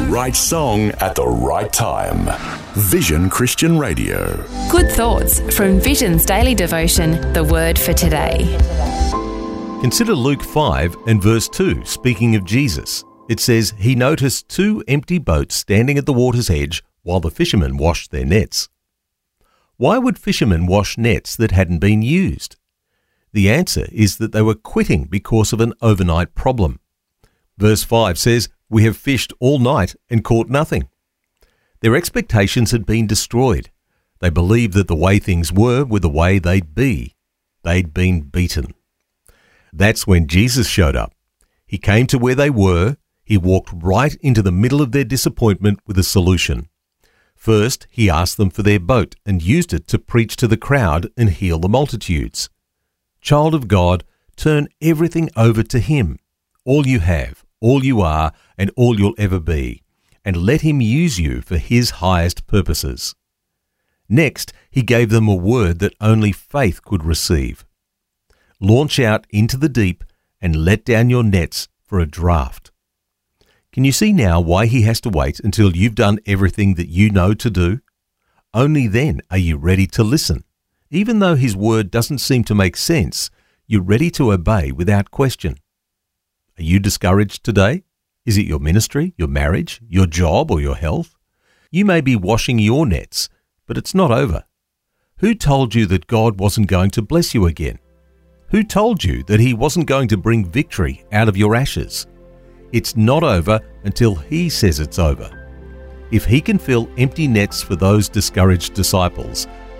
right song at the right time. Vision Christian Radio. Good thoughts from Vision's daily devotion, The Word for Today. Consider Luke 5 and verse 2, speaking of Jesus. It says, "He noticed 2 empty boats standing at the water's edge while the fishermen washed their nets." Why would fishermen wash nets that hadn't been used? The answer is that they were quitting because of an overnight problem. Verse 5 says, "We have fished all night and caught nothing." Their expectations had been destroyed. They believed that the way things were the way they'd be. They'd been beaten. That's when Jesus showed up. He came to where they were. He walked right into the middle of their disappointment with a solution. First, he asked them for their boat and used it to preach to the crowd and heal the multitudes. Child of God, turn everything over to him. All you have, all you are, and all you'll ever be, and let him use you for his highest purposes. Next, he gave them a word that only faith could receive. Launch out into the deep and let down your nets for a draft. Can you see now why he has to wait until you've done everything that you know to do? Only then are you ready to listen. Even though his word doesn't seem to make sense, you're ready to obey without question. Are you discouraged today? Is it your ministry, your marriage, your job, or your health? You may be washing your nets, but it's not over. Who told you that God wasn't going to bless you again? Who told you that he wasn't going to bring victory out of your ashes? It's not over until he says it's over. If he can fill empty nets for those discouraged disciples,